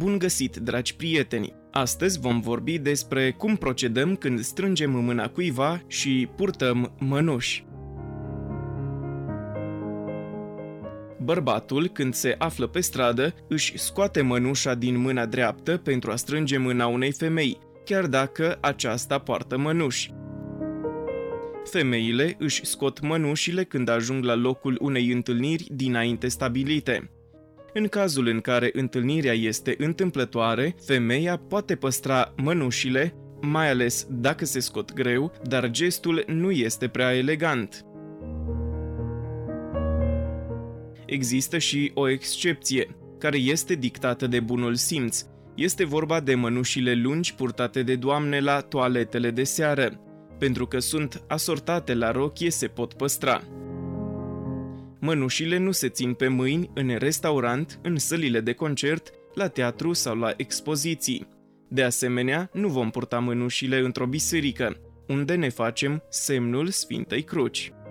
Bun găsit, dragi prieteni! Astăzi vom vorbi despre cum procedăm când strângem mâna cuiva și purtăm mănuși. Bărbatul, când se află pe stradă, își scoate mănușa din mâna dreaptă pentru a strânge mâna unei femei, chiar dacă aceasta poartă mănuși. Femeile își scot mănușile când ajung la locul unei întâlniri dinainte stabilite. În cazul în care întâlnirea este întâmplătoare, femeia poate păstra mănușile, mai ales dacă se scot greu, dar gestul nu este prea elegant. Există și o excepție, care este dictată de bunul simț. Este vorba de mănușile lungi purtate de doamne la toaletele de seară. Pentru că sunt asortate la rochie, se pot păstra. Mănușile nu se țin pe mâini în restaurant, în sălile de concert, la teatru sau la expoziții. De asemenea, nu vom purta mănușile într-o biserică, unde ne facem semnul Sfintei Cruci.